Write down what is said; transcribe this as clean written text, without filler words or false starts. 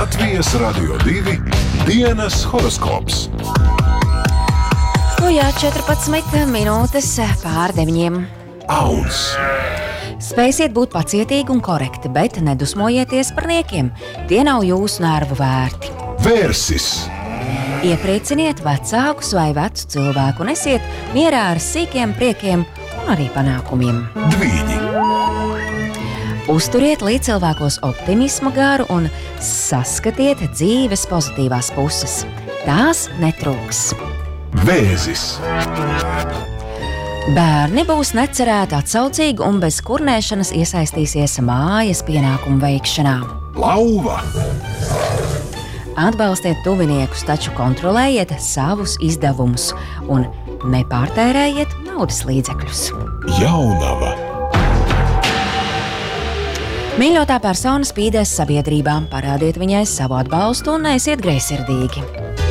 Latvijas Radio 2 dienas horoskops. Jā, 14 minūtes pār 9. Auns. Spēsiet būt pacietīgi un korekti, bet nedusmojieties par niekiem. Tie nav jūsu nervu vērti. Vērsis. Ieprieciniet vecākus vai vecu cilvēku un esiet mierā ar sīkiem priekiem un arī panākumiem. Dvīņi. Uzturiet līdzcilvēkos optimisma garu un saskatiet dzīves pozitīvās puses. Tās netrūks. Vēzis. Bērni būs necerēti atsaucīgi un bez kurnēšanas iesaistīsies mājas pienākumu veikšanā. Lauva. Atbalstiet tuviniekus, taču kontrolējiet savus izdevumus un nepārtērējiet naudas līdzekļus. Jaunava. Mīļotā persona spīdēs sabiedrībā, parādiet viņai savu atbalstu un esiet greizsirdīgi.